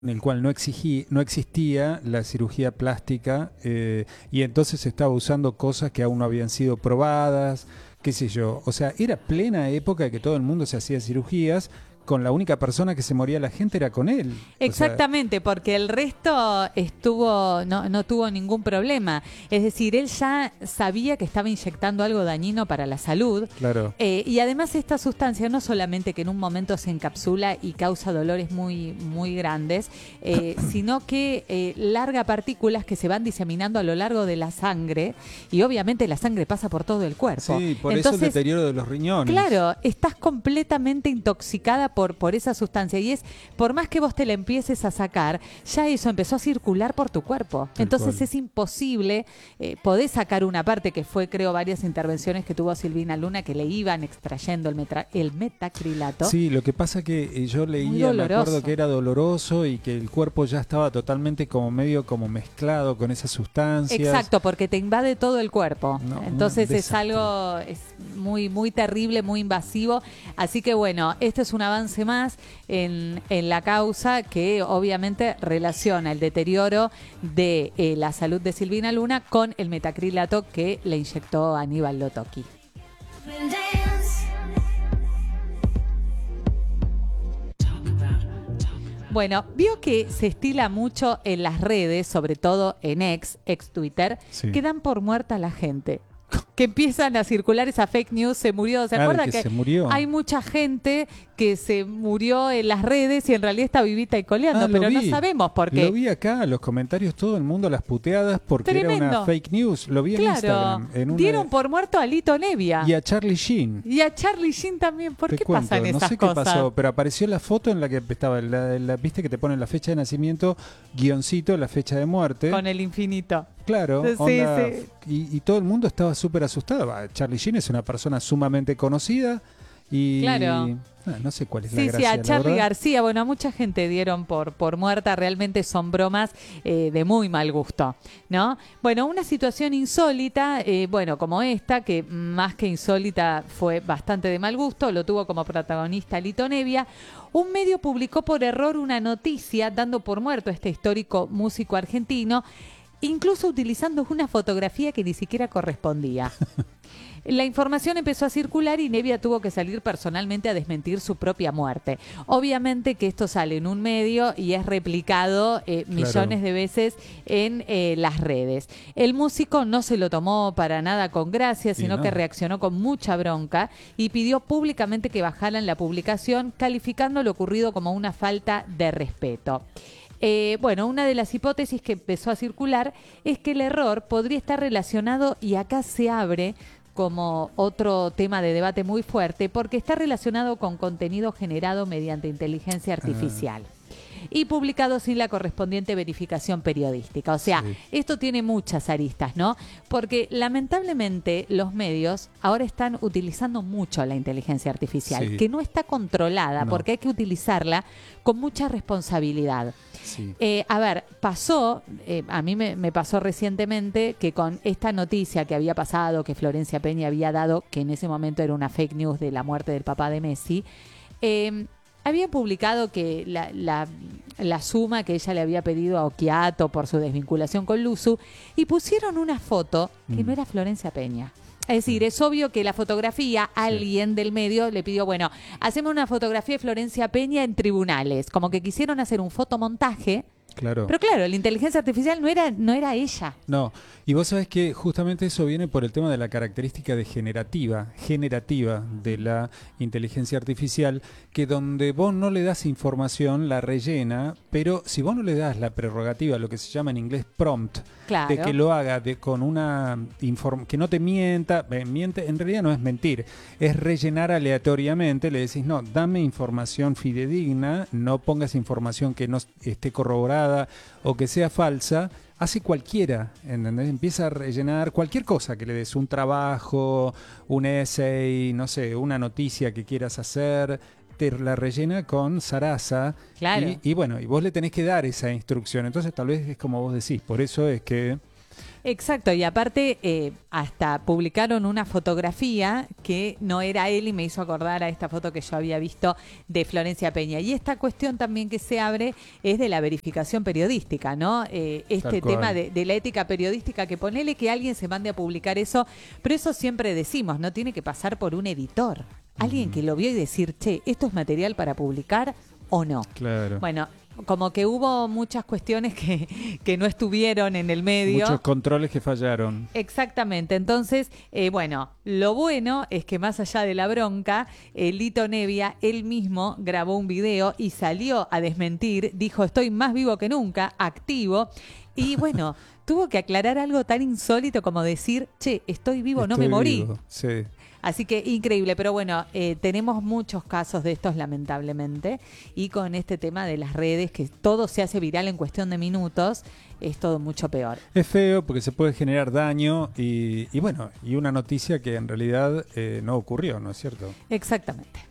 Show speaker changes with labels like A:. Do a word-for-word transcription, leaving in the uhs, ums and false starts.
A: en el cual no, exigí, no existía la cirugía plástica eh, y entonces se estaba usando cosas que aún no habían sido probadas, qué sé yo. O sea, era plena época de que todo el mundo se hacía cirugías, con la única persona que se moría la gente era con él.
B: Exactamente, o sea, porque el resto estuvo no, no tuvo ningún problema. Es decir, él ya sabía que estaba inyectando algo dañino para la salud.
A: Claro.
B: Eh, y además esta sustancia no solamente que en un momento se encapsula y causa dolores muy, muy grandes, eh, sino que eh, larga partículas que se van diseminando a lo largo de la sangre y obviamente la sangre pasa por todo el cuerpo.
A: Sí, por
B: Entonces,
A: eso el deterioro de los riñones.
B: Claro, estás completamente intoxicada por, por esa sustancia y es, por más que vos te la empieces a sacar, ya eso empezó a circular por tu cuerpo.
A: Tal
B: Entonces
A: cual.
B: es imposible, eh, podés sacar una parte que fue, creo, varias intervenciones que tuvo Silvina Luna que le iban extrayendo el, metra, el metacrilato.
A: Sí, lo que pasa que eh, yo leía, me acuerdo que era doloroso y que el cuerpo ya estaba totalmente como medio como mezclado con esas sustancias.
B: Exacto, porque te invade todo el cuerpo.
A: No,
B: Entonces es algo es muy, muy terrible, muy invasivo. Así que bueno, este es un avance más en, en la causa que obviamente relaciona el deterioro de eh, la salud de Silvina Luna con el metacrilato que le inyectó Aníbal Lotoki. Bueno, vio que se estila mucho en las redes, sobre todo en ex, ex Twitter,
A: sí.
B: que dan por muerta a la gente. Que empiezan a circular esa fake news, se murió. ¿Se
A: ah,
B: acuerdan
A: que,
B: que
A: se murió.
B: Hay mucha gente que se murió en las redes y en realidad está vivita y coleando,
A: ah,
B: pero
A: vi.
B: no sabemos por qué?
A: Lo vi acá, los comentarios, todo el mundo las puteadas porque
B: Tremendo.
A: Era una fake news. Lo vi en
B: claro,
A: Instagram. En una...
B: Dieron por muerto a Lito Nevia.
A: Y a Charlie Sheen.
B: Y a Charlie Sheen también. ¿Por
A: Te
B: qué
A: cuento,
B: pasan esas
A: no sé
B: cosas?
A: qué pasó, pero apareció la foto en la que estaba, la, la, viste que te ponen la fecha de nacimiento, guioncito, la fecha de muerte.
B: Con el infinito.
A: Claro,
B: sí,
A: onda,
B: sí.
A: Y, y todo el mundo estaba súper asustado. Charlie Sheen es una persona sumamente conocida y
B: claro.
A: ah, no sé cuál es
B: sí,
A: la gracia.
B: Sí, a Charlie
A: verdad.
B: García, bueno, a mucha gente dieron por, por muerta, realmente son bromas eh, de muy mal gusto, ¿no? Bueno, una situación insólita, eh, bueno, como esta, que más que insólita fue bastante de mal gusto, lo tuvo como protagonista Lito Nevia. Un medio publicó por error una noticia dando por muerto a este histórico músico argentino, incluso utilizando una fotografía que ni siquiera correspondía. La información empezó a circular y Nevia tuvo que salir personalmente a desmentir su propia muerte. Obviamente que esto sale en un medio y es replicado eh, millones claro. de veces en eh, las redes. El músico no se lo tomó para nada con gracia, sino no. que reaccionó con mucha bronca y pidió públicamente que bajaran la publicación, calificando lo ocurrido como una falta de respeto. Eh, bueno, una de las hipótesis que empezó a circular es que el error podría estar relacionado, y acá se abre como otro tema de debate muy fuerte, porque está relacionado con contenido generado mediante inteligencia artificial. Ah. Y publicado sin la correspondiente verificación periodística. O sea, sí. esto tiene muchas aristas, ¿no? Porque lamentablemente los medios ahora están utilizando mucho la inteligencia artificial, sí. que no está controlada, no. porque hay que utilizarla con mucha responsabilidad.
A: Sí.
B: Eh, a ver, pasó, eh, a mí me, me pasó recientemente que con esta noticia que había pasado, que Florencia Peña había dado, que en ese momento era una fake news de la muerte del papá de Messi, eh, había publicado que la, la, la suma que ella le había pedido a Occhiato por su desvinculación con Luzu, y pusieron una foto que mm. no era Florencia Peña. Es decir, es obvio que la fotografía, sí. alguien del medio le pidió, bueno, hacemos una fotografía de Florencia Peña en tribunales. Como que quisieron hacer un fotomontaje.
A: Claro.
B: Pero claro, la inteligencia artificial no era, no era ella.
A: No, y vos sabés que justamente eso viene por el tema de la característica de generativa, generativa de la inteligencia artificial, que donde vos no le das información, la rellena, pero si vos no le das la prerrogativa, lo que se llama en inglés prompt,
B: claro.
A: de que lo haga de, con una inform que no te mienta, eh, miente, en realidad no es mentir, es rellenar aleatoriamente, le decís, no, dame información fidedigna, no pongas información que no esté corroborada o que sea falsa, hace cualquiera, ¿entendés? Empieza a rellenar cualquier cosa que le des, un trabajo, un essay, no sé, una noticia que quieras hacer, te la rellena con zaraza.
B: Claro.
A: Y, y bueno, y vos le tenés que dar esa instrucción. Entonces tal vez es como vos decís, por eso es que
B: Exacto, y aparte eh, hasta publicaron una fotografía que no era él y me hizo acordar a esta foto que yo había visto de Florencia Peña. Y esta cuestión también que se abre es de la verificación periodística, ¿no? Eh, este tema de, de la ética periodística, que ponele que alguien se mande a publicar eso, pero eso siempre decimos, no tiene que pasar por un editor. Alguien mm. que lo vio y decir, che, ¿esto es material para publicar o no?
A: Claro.
B: Bueno, como que hubo muchas cuestiones que, que no estuvieron en el medio.
A: Muchos controles que fallaron.
B: Exactamente. Entonces, eh, bueno, lo bueno es que más allá de la bronca, eh, Lito Nevia, él mismo grabó un video y salió a desmentir. Dijo, estoy más vivo que nunca, activo. Y bueno, tuvo que aclarar algo tan insólito como decir, che, estoy vivo, estoy no me morí.
A: Vivo. Sí.
B: Así que increíble, pero bueno, eh, tenemos muchos casos de estos lamentablemente, y con este tema de las redes, que todo se hace viral en cuestión de minutos, es todo mucho peor.
A: Es feo porque se puede generar daño y, y bueno, y una noticia que en realidad eh, no ocurrió, ¿no es cierto?
B: Exactamente.